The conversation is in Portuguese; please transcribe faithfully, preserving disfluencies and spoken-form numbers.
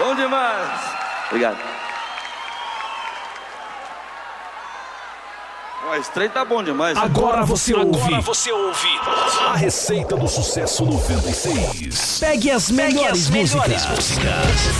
Bom demais. Obrigado. Esse trem tá bom demais. Agora você ouve. Agora você ouve A receita do sucesso noventa e seis. Pegue as melhores, Pegue as melhores músicas. músicas.